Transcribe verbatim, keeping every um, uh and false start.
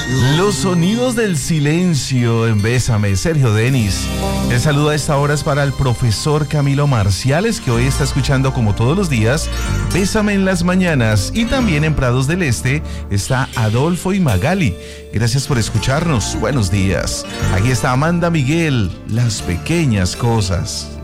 Los sonidos del silencio en Bésame, Sergio Denis. El saludo a esta hora es para el profesor Camilo Marciales, que hoy está escuchando como todos los días Bésame en las mañanas, y también en Prados del Este está Adolfo y Magali. Gracias por escucharnos, buenos días. Aquí está Amanda Miguel, Las Pequeñas Cosas.